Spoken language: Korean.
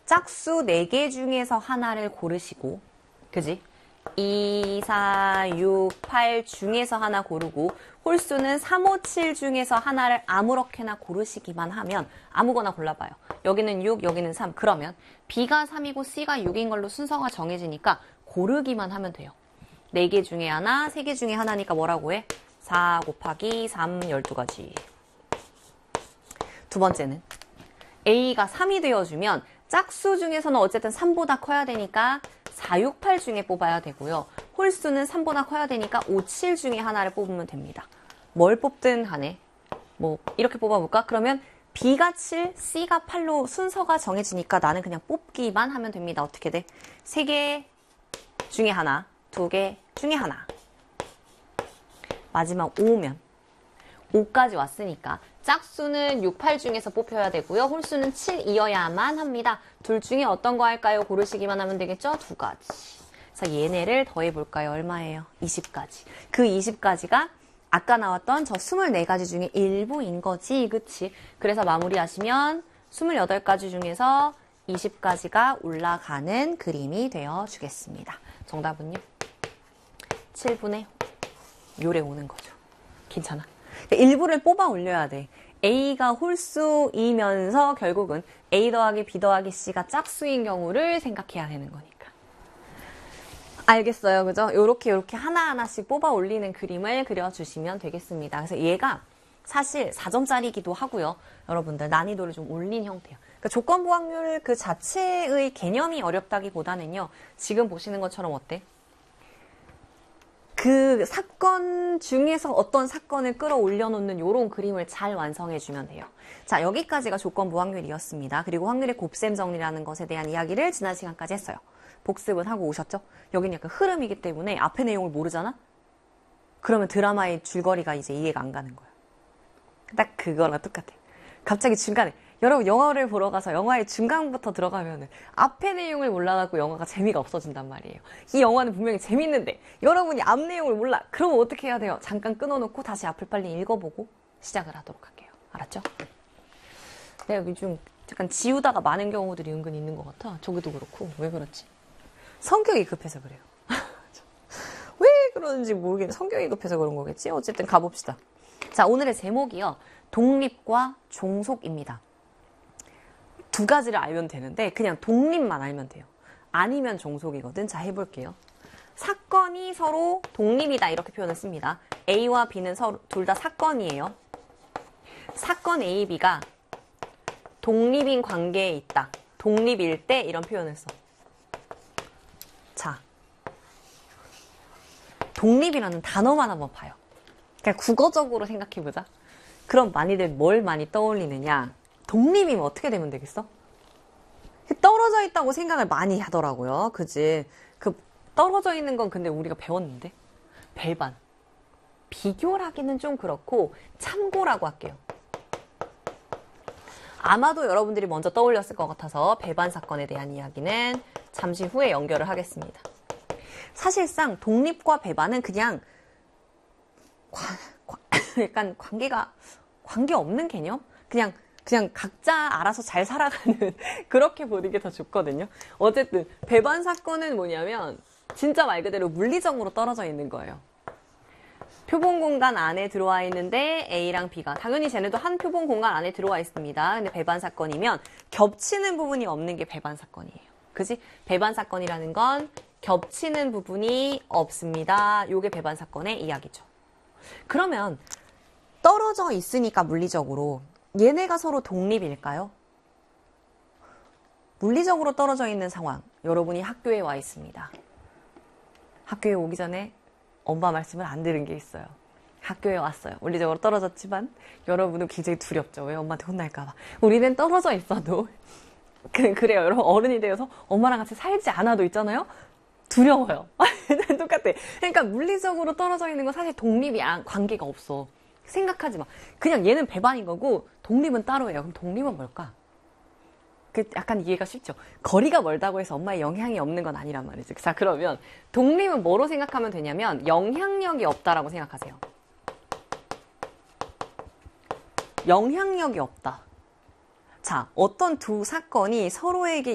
짝수 4개 중에서 하나를 고르시고, 그지? 2, 4, 6, 8 중에서 하나 고르고 홀수는 3, 5, 7 중에서 하나를 아무렇게나 고르시기만 하면 아무거나 골라봐요. 여기는 6, 여기는 3. 그러면 B가 3이고 C가 6인 걸로 순서가 정해지니까 고르기만 하면 돼요. 4개 중에 하나, 3개 중에 하나니까 뭐라고 해? 4 곱하기 3, 12가지. 두 번째는 A가 3이 되어주면 짝수 중에서는 어쨌든 3보다 커야 되니까 4, 6, 8 중에 뽑아야 되고요. 홀수는 3보다 커야 되니까 5, 7 중에 하나를 뽑으면 됩니다. 뭘 뽑든 간에 뭐 이렇게 뽑아볼까? 그러면 B가 7, C가 8로 순서가 정해지니까 나는 그냥 뽑기만 하면 됩니다. 어떻게 돼? 3개 중에 하나, 2개 중에 하나. 마지막 5면 5까지 왔으니까 짝수는 6, 8 중에서 뽑혀야 되고요. 홀수는 7이어야만 합니다. 둘 중에 어떤 거 할까요? 고르시기만 하면 되겠죠? 2가지. 자, 얘네를 더해볼까요? 얼마예요? 20가지. 그 20가지가 아까 나왔던 저 24가지 중에 일부인 거지. 그치? 그래서 마무리하시면 28가지 중에서 20가지가 올라가는 그림이 되어주겠습니다. 정답은요? 7분의 요래 오는 거죠. 괜찮아? 일부를 뽑아 올려야 돼. A가 홀수이면서 결국은 A 더하기 B 더하기 C가 짝수인 경우를 생각해야 되는 거니까. 알겠어요. 그죠? 요렇게 하나하나씩 뽑아 올리는 그림을 그려주시면 되겠습니다. 그래서 얘가 사실 4점짜리이기도 하고요. 여러분들 난이도를 좀 올린 형태예요. 그러니까 조건부 확률 그 자체의 개념이 어렵다기보다는요. 지금 보시는 것처럼 어때? 그 사건 중에서 어떤 사건을 끌어올려 놓는 이런 그림을 잘 완성해주면 돼요. 자, 여기까지가 조건부 확률이었습니다. 그리고 확률의 곱셈 정리라는 것에 대한 이야기를 지난 시간까지 했어요. 복습은 하고 오셨죠? 여기는 약간 흐름이기 때문에 앞의 내용을 모르잖아? 그러면 드라마의 줄거리가 이제 이해가 안 가는 거야. 딱 그거랑 똑같아. 갑자기 중간에 여러분 영화를 보러 가서 영화의 중간부터 들어가면 앞의 내용을 몰라갖고 영화가 재미가 없어진단 말이에요. 이 영화는 분명히 재밌는데 여러분이 앞 내용을 몰라. 그러면 어떻게 해야 돼요? 잠깐 끊어놓고 다시 앞을 빨리 읽어보고 시작을 하도록 할게요. 알았죠? 내가 여기 좀 약간 지우다가 많은 경우들이 은근 있는 것 같아. 저기도 그렇고. 왜 그렇지? 성격이 급해서 그래요. 왜 그러는지 모르겠는데 성격이 급해서 그런 거겠지? 어쨌든 가봅시다. 자, 오늘의 제목이요. 독립과 종속입니다. 두 가지를 알면 되는데 그냥 독립만 알면 돼요. 아니면 종속이거든. 자, 해볼게요. 사건이 서로 독립이다 이렇게 표현을 씁니다. A와 B는 서로 둘 다 사건이에요. 사건 A, B가 독립인 관계에 있다. 독립일 때 이런 표현을 써. 자, 독립이라는 단어만 한번 봐요. 그냥 국어적으로 생각해보자. 그럼 많이들 뭘 많이 떠올리느냐. 독립이면 어떻게 되면 되겠어? 떨어져 있다고 생각을 많이 하더라고요. 그지? 그 떨어져 있는 건 근데 우리가 배웠는데. 배반. 비교라기는 좀 그렇고 참고라고 할게요. 아마도 여러분들이 먼저 떠올렸을 것 같아서 배반 사건에 대한 이야기는 잠시 후에 연결을 하겠습니다. 사실상 독립과 배반은 그냥 약간 관계 없는 개념? 그냥 각자 알아서 잘 살아가는 그렇게 보는 게 더 좋거든요. 어쨌든 배반 사건은 뭐냐면 진짜 말 그대로 물리적으로 떨어져 있는 거예요. 표본 공간 안에 들어와 있는데 A랑 B가 당연히 쟤네도 한 표본 공간 안에 들어와 있습니다. 근데 배반 사건이면 겹치는 부분이 없는 게 배반 사건이에요. 그지? 배반 사건이라는 건 겹치는 부분이 없습니다. 요게 배반 사건의 이야기죠. 그러면 떨어져 있으니까 물리적으로 얘네가 서로 독립일까요? 물리적으로 떨어져 있는 상황. 여러분이 학교에 와 있습니다. 학교에 오기 전에 엄마 말씀을 안 들은 게 있어요. 학교에 왔어요. 물리적으로 떨어졌지만 여러분은 굉장히 두렵죠. 왜? 엄마한테 혼날까 봐. 우리는 떨어져 있어도 그래요. 여러분 어른이 되어서 엄마랑 같이 살지 않아도 있잖아요. 두려워요. 똑같아. 그러니까 물리적으로 떨어져 있는 건 사실 독립이 관계가 없어. 생각하지 마. 그냥 얘는 배반인 거고 독립은 따로예요. 그럼 독립은 뭘까? 약간 이해가 쉽죠. 거리가 멀다고 해서 엄마의 영향이 없는 건 아니란 말이지. 자, 그러면 독립은 뭐로 생각하면 되냐면 영향력이 없다라고 생각하세요. 영향력이 없다. 자, 어떤 두 사건이 서로에게